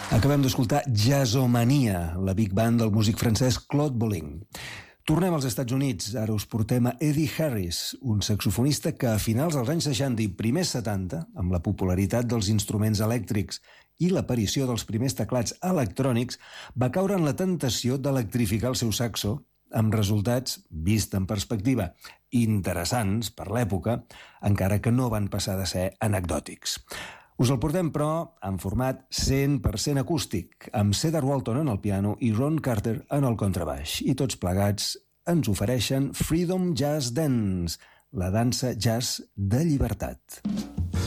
Acabem d'escoltar Jazzomania, la big band del músic francès Claude Bolling. Tornem als Estats Units. Ara us portem a Eddie Harris, un saxofonista que a finals dels anys 60 i primers 70, amb la popularitat dels instruments elèctrics i l'aparició dels primers teclats electrònics, va caure en la tentació d'electrificar el seu saxo, amb resultats, vist en perspectiva, interessants per l'època, encara que no van passar de ser anecdòtics. Us el portem, però, en format 100% acústic, amb Cedar Walton en el piano i Ron Carter en el contrabaix. I tots plegats ens ofereixen Freedom Jazz Dance, la dansa jazz de llibertat.